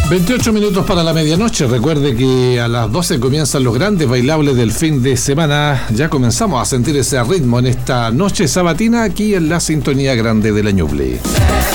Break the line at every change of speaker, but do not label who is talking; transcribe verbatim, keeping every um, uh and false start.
veintiocho minutos para la medianoche. Recuerde que a las doce comienzan los grandes bailables del fin de semana. Ya comenzamos a sentir ese ritmo en esta noche sabatina aquí en la sintonía grande de la Ñuble.